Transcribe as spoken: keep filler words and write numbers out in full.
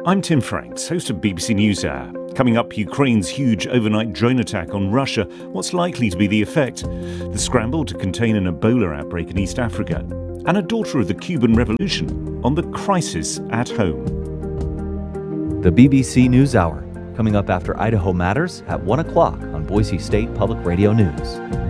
I'm Tim Franks, host of B B C NewsHour. Coming up, Ukraine's huge overnight drone attack on Russia. What's likely to be the effect? The scramble to contain an Ebola outbreak in East Africa. And a daughter of the Cuban Revolution on the crisis at home. The B B C NewsHour, coming up after Idaho Matters at one o'clock on Boise State Public Radio News.